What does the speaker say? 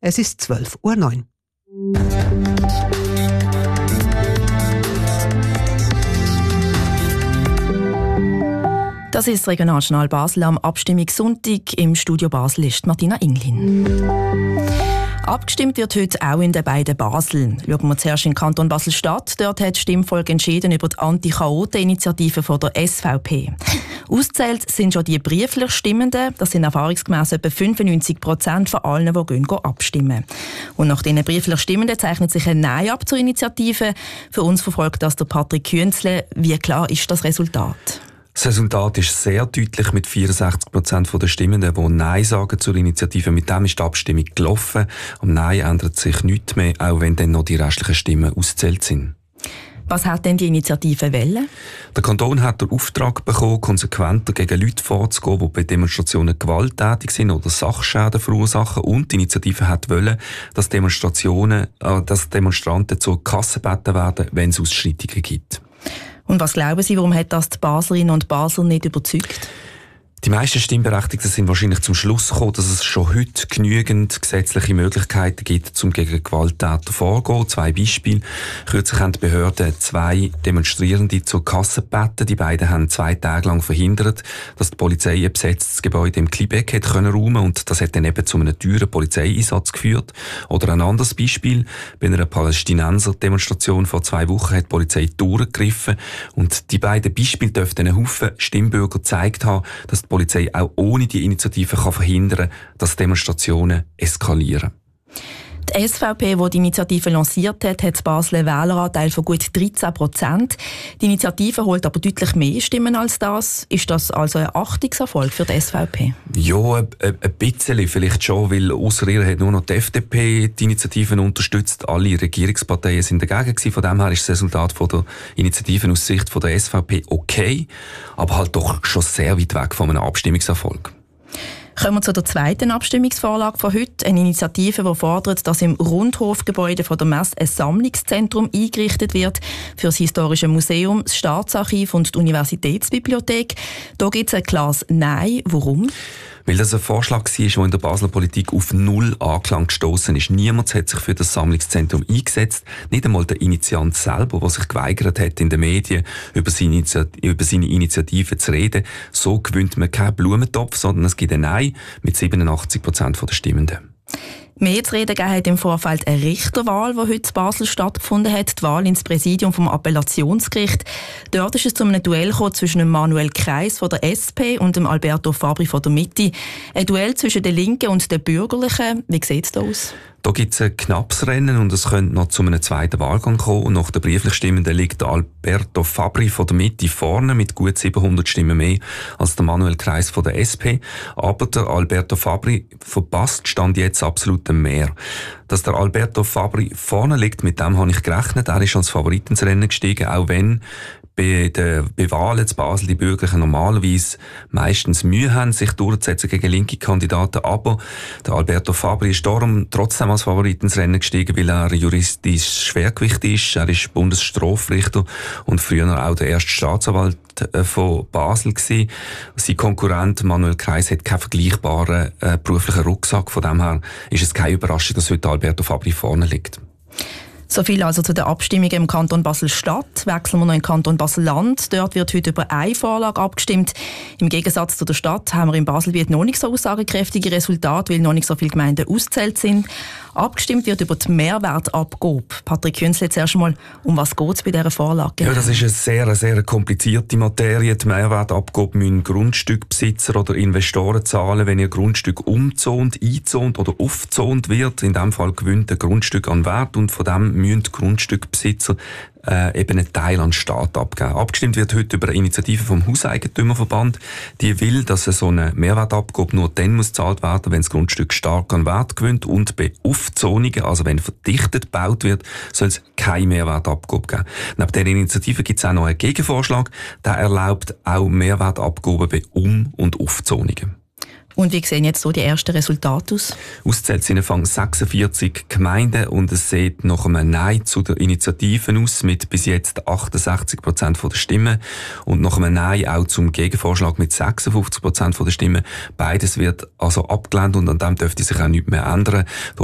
Es ist 12:09 Uhr. Das ist das Regionaljournal Basel am Abstimmungssonntag. Im Studio Basel ist Martina Inglin. Abgestimmt wird heute auch in den beiden Basel. Schauen wir zuerst in den Kanton Basel-Stadt. Dort hat das Stimmvolk entschieden über die Anti-Chaoten-Initiative von der SVP. Auszählt sind schon die brieflich Stimmenden. Das sind erfahrungsgemäss etwa 95% von allen, die gehen abstimmen. Und nach diesen brieflich Stimmenden zeichnet sich ein Nein ab zur Initiative. Für uns verfolgt das der Patrick Künzle. Wie klar ist das Resultat? Das Resultat ist sehr deutlich mit 64% der Stimmenden, die Nein sagen zur Initiative. Mit dem ist die Abstimmung gelaufen. Am Nein ändert sich nichts mehr, auch wenn dann noch die restlichen Stimmen auszählt sind. Was hat denn die Initiative wollen? Der Kanton hat den Auftrag bekommen, konsequenter gegen Leute vorzugehen, die bei Demonstrationen gewalttätig sind oder Sachschäden verursachen. Und die Initiative hat wollen, dass Demonstranten zur Kasse gebeten werden, wenn es Ausschreitungen gibt. Und was glauben Sie, warum hat das die Baslerinnen und Basler nicht überzeugt? Die meisten Stimmberechtigten sind wahrscheinlich zum Schluss gekommen, dass es schon heute genügend gesetzliche Möglichkeiten gibt, um gegen Gewalttäter vorzugehen. 2 Beispiele. Kürzlich haben die Behörden 2 Demonstrierende zur Kasse gebeten. Die beiden haben 2 Tage lang verhindert, dass die Polizei ein besetztes Gebäude im Klibeck hätte räumen, und das hat dann eben zu einem teuren Polizeieinsatz geführt. Oder ein anderes Beispiel. Bei einer Palästinenser-Demonstration vor 2 Wochen hat die Polizei durchgegriffen, und die beiden Beispiele dürften einen Haufen Stimmbürger gezeigt haben, dass die Polizei auch ohne die Initiative verhindern kann, dass Demonstrationen eskalieren. Die SVP, die die Initiative lanciert hat, hat in Basel einen Wähleranteil von gut 13%. Die Initiative holt aber deutlich mehr Stimmen als das. Ist das also ein Achtungserfolg für die SVP? Ja, ein bisschen vielleicht schon, weil ausser ihr hat nur noch die FDP die Initiativen unterstützt. Alle Regierungsparteien sind dagegen gewesen. Von dem her ist das Resultat von der Initiativen aus Sicht von der SVP okay, aber halt doch schon sehr weit weg von einem Abstimmungserfolg. Kommen wir zu der zweiten Abstimmungsvorlage von heute. Eine Initiative, die fordert, dass im Rundhofgebäude von der Messe ein Sammlungszentrum eingerichtet wird für das Historische Museum, das Staatsarchiv und die Universitätsbibliothek. Da gibt es ein klares Nein. Warum? Weil das ein Vorschlag war, der in der Basler Politik auf 0 Anklang gestossen ist. Niemand hat sich für das Sammlungszentrum eingesetzt. Nicht einmal der Initiant selber, der sich geweigert hat, in den Medien über seine Initiative zu reden. So gewinnt man keinen Blumentopf, sondern es gibt ein Nein mit 87% der Stimmenden. Mehr zu reden gegeben hat im Vorfeld eine Richterwahl, die heute in Basel stattgefunden hat, die Wahl ins Präsidium vom Appellationsgericht. Dort ist es zu einem Duell gekommen zwischen dem Manuel Kreis von der SP und dem Alberto Fabri von der Mitte. Ein Duell zwischen den Linken und den Bürgerlichen. Wie sieht es da aus? Da gibt es ein knappes Rennen und es könnte noch zu einem zweiten Wahlgang kommen. Und nach den brieflich Stimmenden liegt der Alberto Fabri von der Mitte vorne mit gut 700 Stimmen mehr als der Manuel Kreis von der SP. Aber der Alberto Fabri verpasst Stand jetzt absolut mehr. Dass der Alberto Fabri vorne liegt, mit dem habe ich gerechnet. Er ist als Favorit ins Rennen gestiegen, auch wenn bei Wahlen zu Basel die Bürgerlichen normalerweise meistens Mühe haben, sich durchzusetzen gegen linke Kandidaten. Aber der Alberto Fabri ist darum trotzdem als Favorit ins Rennen gestiegen, weil er juristisch Schwergewicht ist. Er ist Bundesstrafrichter und früher auch der erste Staatsanwalt von Basel gewesen. Sein Konkurrent Manuel Kreis hat keinen vergleichbaren beruflichen Rucksack. Von dem her ist es keine Überraschung, dass heute Alberto Fabri vorne liegt. So viel also zu den Abstimmungen im Kanton Basel-Stadt. Wechseln wir noch in den Kanton Basel-Land. Dort wird heute über eine Vorlage abgestimmt. Im Gegensatz zu der Stadt haben wir in Baselbiet noch nicht so aussagekräftige Resultate, weil noch nicht so viele Gemeinden ausgezählt sind. Abgestimmt wird über die Mehrwertabgabe. Patrick Künzle, zuerst einmal, um was geht es bei dieser Vorlage? Ja, das ist eine sehr komplizierte Materie. Die Mehrwertabgabe müssen Grundstückbesitzer oder Investoren zahlen, wenn ihr Grundstück umzont, eingezont oder aufgezont wird. In diesem Fall gewinnt ein Grundstück an Wert und von dem müssen die Grundstückbesitzer eben einen Teil an den Staat abgeben. Abgestimmt wird heute über eine Initiative vom Hauseigentümerverband. Die will, dass so eine Mehrwertabgabe nur dann gezahlt werden muss, wenn das Grundstück stark an Wert gewinnt, und bei Aufzonungen, also wenn verdichtet gebaut wird, soll es keine Mehrwertabgabe geben. Neben dieser Initiative gibt es auch noch einen Gegenvorschlag, der erlaubt auch Mehrwertabgaben bei Um- und Aufzonungen. Und wie sehen jetzt so die ersten Resultate aus? Auszählt sind Anfang 46 Gemeinden und es sieht nach einem Nein zu der Initiative aus mit bis jetzt 68% der Stimmen und nach einem Nein auch zum Gegenvorschlag mit 56% der Stimmen. Beides wird also abgelehnt und an dem dürfte sich auch nichts mehr ändern.